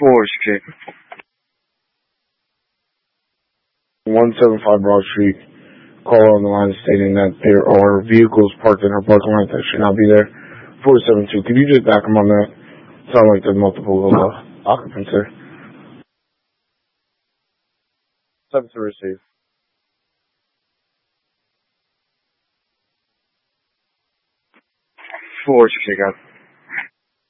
468. 175 Broad Street. Caller on the line stating that there are vehicles parked in her parking lot that should not be there. 472. Could you just back him on that? Sound like there's multiple occupants there. 7 to receive. 468.